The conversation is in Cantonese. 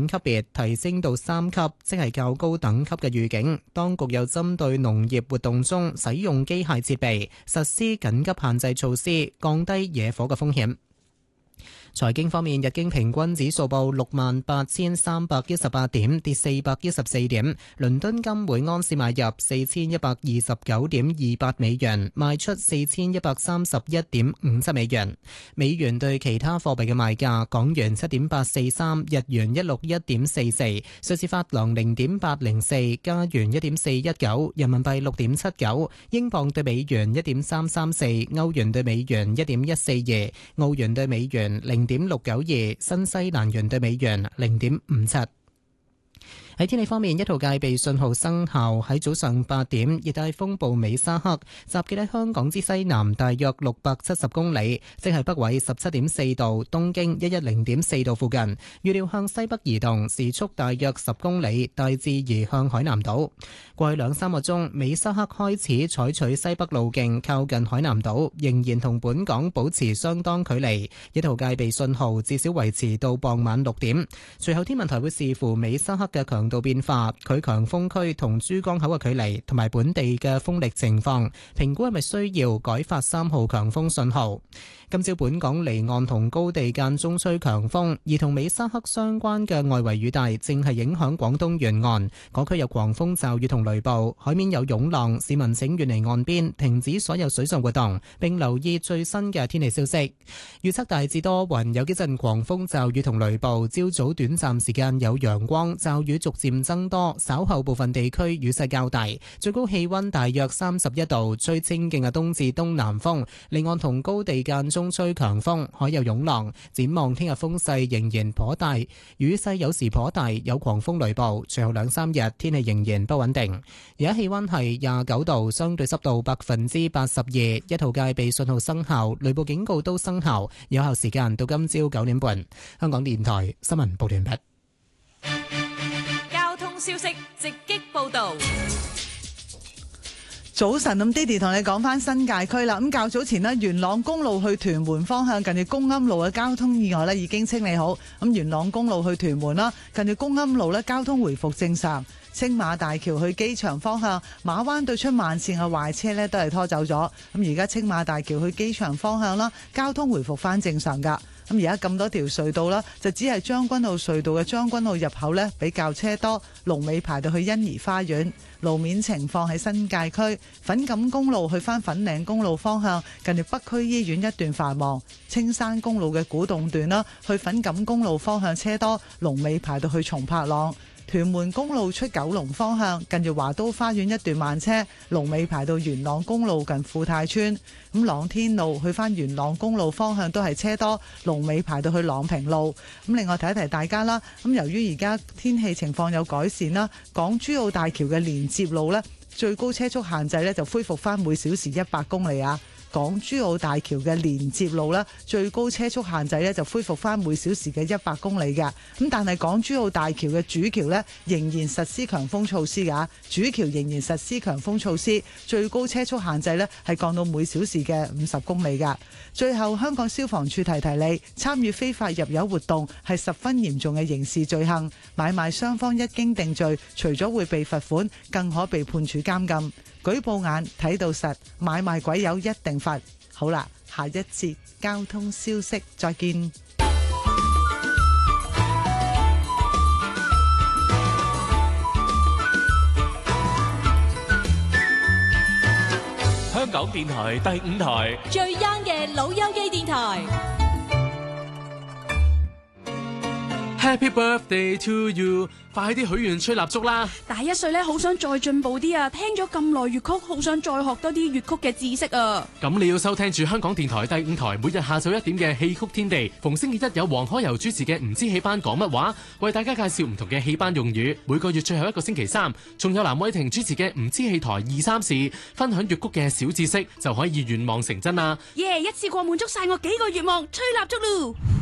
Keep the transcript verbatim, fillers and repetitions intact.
級別提升到三級，即係較高等級嘅預警。當局又針對農業活動中使用機械設備，實施緊急限制措施，降低野火嘅風險。財經方面，日經平均指數報六萬八千三百一十八點，跌四百一十四點。倫敦金每安士買入四千一百二十九點二八美元，賣出四千一百三十一點五七美元。美元對其他貨幣嘅賣價：港元七點八四三，日元一六一點四四，瑞士法郎零點八零四，加元一點四一九，人民幣六點七九，英鎊對美元一點三三四，歐元對美元一點一四二，澳元對美元零點六九二，新西蘭元對美元零點五七。喺天氣方面，一號戒備信號生效。喺早上八點，熱帶風暴美沙克集結喺香港之西南大約六百七十公里，即係北緯十七點四度、東經一一零點四度附近。預料向西北移動，時速大約十公里，大致移向海南島。過去兩三個鐘，美沙克開始採取西北路徑靠近海南島，仍然同本港保持相當距離。一號戒備信號至少維持到傍晚六點。隨後天文台會視乎美沙克嘅強度變化，佢強風區同珠江口嘅距離同埋本地嘅風力情況，評估係咪需要改發三號強風信號。今朝本港離岸同高地間中吹強風，而同美沙克相關嘅外圍雨帶正係影響廣東沿岸，嗰區有狂風驟雨同雷暴，海面有湧浪，市民請遠離岸邊，停止所有水上活動，並留意最新嘅天氣消息。預測大致多雲，有幾陣狂風驟雨同雷暴，朝早短暫時間有陽光，驟雨逐漸增多，稍後部分地區雨勢較大，最高氣溫大約三十一度，吹清勁嘅東至東南風，離岸同高地間中中吹強風，海有湧浪。展望聽日風勢仍然頗大，雨勢有時頗大，有狂風雷暴。隨後兩三日天氣仍然不穩定。而家氣溫係廿九度，相對濕度百分之八十二，一號戒備信號生效，雷暴警告都生效，有效時間到今朝九點半。香港電台新聞報道完畢。 交通消息直擊報道。 早晨，咁 Didi 同你講翻新界區啦。咁較早前呢，元朗公路去屯門方向近住公庵路嘅交通意外呢已經清理好。咁元朗公路去屯門啦，近住公庵路呢交通回復正常。青馬大橋去機場方向馬灣對出慢線嘅壞車呢都係拖走咗。咁而家青馬大橋去機場方向啦，交通回復翻正常噶。咁而家咁多條隧道啦，就只係將軍澳隧道嘅將軍澳入口呢比較車多，龍尾排到去欣怡花園。路面情況喺新界區粉錦公路去返粉嶺公路方向，近住北區醫院一段繁忙；青山公路嘅古洞段啦，去粉錦公路方向車多，龍尾排到去松柏塱。屯門公路出九龍方向，近住華都花園一段慢車，龍尾排到元朗公路近富泰村。咁朗天路去返元朗公路方向都係車多，龍尾排到去朗平路。咁另外提一提大家啦，咁由於而家天氣情況有改善啦，港珠澳大橋嘅連接路呢，最高車速限制呢就恢復返每小時一百公里啊。港珠澳大橋嘅連接路咧，最高車速限制咧就恢復翻每小時嘅一百公里嘅。咁但係港珠澳大橋嘅主橋咧仍然實施強風措施㗎，主橋仍然實施強風措施，最高車速限制咧係降到每小時嘅五十公里㗎。最後，香港消防處提提你，參與非法入油活動係十分嚴重嘅刑事罪行，買賣雙方一經定罪，除咗會被罰款，更可被判處監禁。舉報眼睇到實，買賣鬼友一定罰。好啦，下一節交通消息再見。 香港電台第五台最 young 嘅老友記電台。 Happy birthday to you！ 快啲許願吹蠟燭啦！ 大一歲咧，好想再進步啲啊！聽咗咁耐粵曲，好想再學多啲粵曲嘅知識啊！ 咁你要收聽住香港電台第五台每日下晝一點嘅戲曲天地，逢星期一有黃開柔主持嘅唔知戲班講乜話，為大家介紹唔同嘅戲班用語。每個月最後一個星期三，仲有藍偉霆主持嘅唔知戲台二三事，分享粵曲嘅小知識，就可以願望成真啦！ 耶！ yeah, 一次過滿足晒我幾個願望，吹蠟燭嚕！